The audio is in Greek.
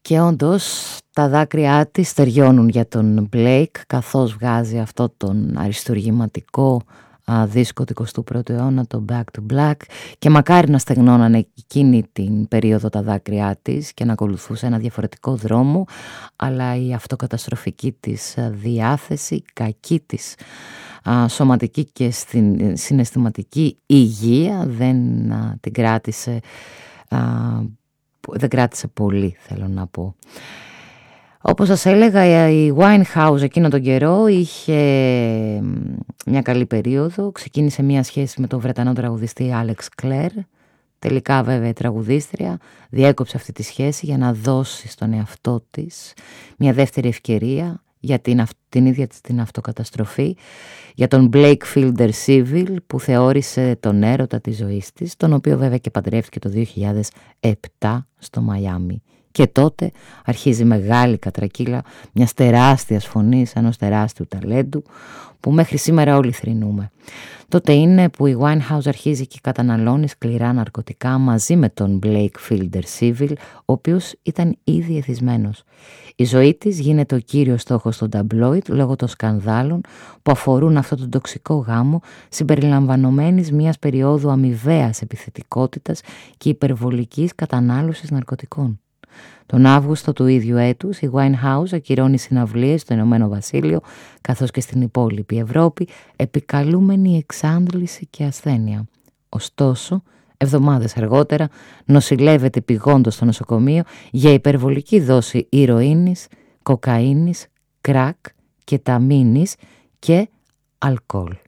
Και όντως τα δάκρυά της στεριώνουν για τον Blake καθώς βγάζει αυτό τον αριστουργηματικό δίσκο του 21ου αιώνα, το Back to Black, και μακάρι να στεγνώνανε εκείνη την περίοδο τα δάκρυά της και να ακολουθούσε ένα διαφορετικό δρόμο, αλλά η αυτοκαταστροφική της διάθεση, η κακή της σωματική και συναισθηματική υγεία δεν την κράτησε, δεν κράτησε πολύ, θέλω να πω. Όπως σας έλεγα, η Winehouse εκείνο τον καιρό είχε μια καλή περίοδο. Ξεκίνησε μια σχέση με τον Βρετανό τραγουδιστή Alex Clare. Τελικά βέβαια η τραγουδίστρια διέκοψε αυτή τη σχέση για να δώσει στον εαυτό της μια δεύτερη ευκαιρία για την ίδια την αυτοκαταστροφή, για τον Blake Fielder Civil που θεώρησε τον έρωτα της ζωής της, τον οποίο βέβαια και παντρεύτηκε το 2007 στο Μαϊάμι. Και τότε αρχίζει μεγάλη κατρακύλα μιας τεράστιας φωνής, ενός τεράστιου ταλέντου που μέχρι σήμερα όλοι θρηνούμε. Τότε είναι που η Winehouse αρχίζει και καταναλώνει σκληρά ναρκωτικά μαζί με τον Blake Fielder Civil, ο οποίος ήταν ήδη εθισμένος. Η ζωή της γίνεται ο κύριος στόχος των ταμπλόιτ λόγω των σκανδάλων που αφορούν αυτό τον τοξικό γάμο, συμπεριλαμβανομένης μιας περίοδου αμοιβαίας επιθετικότητας και υπερβολικής κατανάλωσης ναρκωτικών. Τον Αύγουστο του ίδιου έτους η Winehouse ακυρώνει συναυλίες στο Ηνωμένο Βασίλειο καθώς και στην υπόλοιπη Ευρώπη, επικαλούμενη εξάντληση και ασθένεια. Ωστόσο, εβδομάδες αργότερα νοσηλεύεται πηγόντως στο νοσοκομείο για υπερβολική δόση ηρωίνης, κοκαίνης, κρακ, κεταμίνης και αλκοόλ.